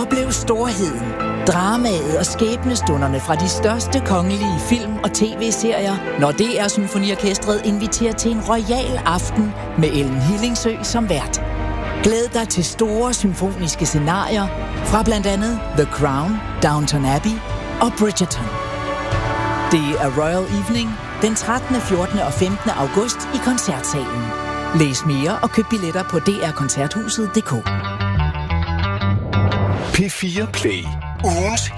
Oplev storheden, dramaet og skæbnestunderne fra de største kongelige film- og tv-serier, når DR Symfoniorkestret inviterer til en royal aften med Ellen Hillingsø som vært. Glæd dig til store symfoniske scenarier fra blandt andet The Crown, Downton Abbey og Bridgerton. Det er Royal Evening den 13., 14. og 15. august i Koncertsalen. Læs mere og køb billetter på drkoncerthuset.dk. P4 Play. Ugens